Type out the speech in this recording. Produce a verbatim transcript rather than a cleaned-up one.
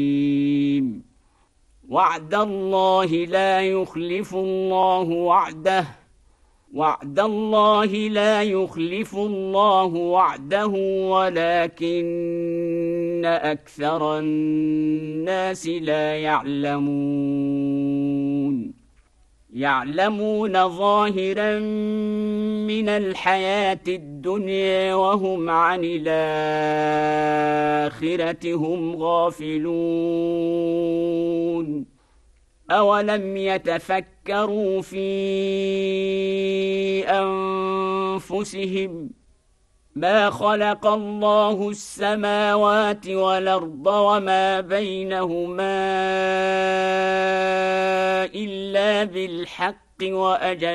وعد الله لا يخلف الله وعده وعد الله لا يخلف الله وعده ولكن أكثر الناس لا يعلمون يعلمون ظاهرا من الحياة الدنيا وهم عن الآخرة هم غافلون أولم يتفكروا في أنفسهم ما خلق الله السماوات والأرض وما بينهما إلا بالحق وأجل